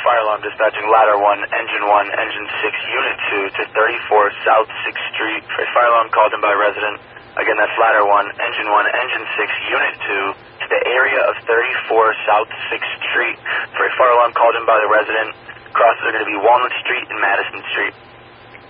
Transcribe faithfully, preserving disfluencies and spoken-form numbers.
fire alarm dispatching ladder one, engine one, engine six, unit two to thirty-four South sixth Street. For a fire alarm called in by a resident. Again, that's ladder one, engine one, engine six, unit two to the area of thirty-four South sixth Street. For a fire alarm called in by the resident. Crosses are going to be Walnut Street and Madison Street.